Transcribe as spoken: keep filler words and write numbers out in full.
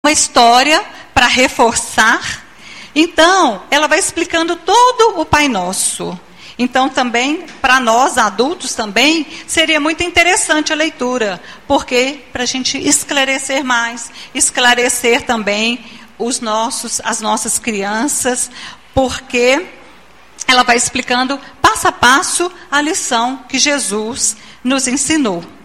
uma história para reforçar. Então, ela vai explicando todo o Pai Nosso. Então, também, para nós adultos também, seria muito interessante a leitura, porque para a gente esclarecer mais, esclarecer também os nossos, as nossas crianças, porque ela vai explicando passo a passo a lição que Jesus nos ensinou.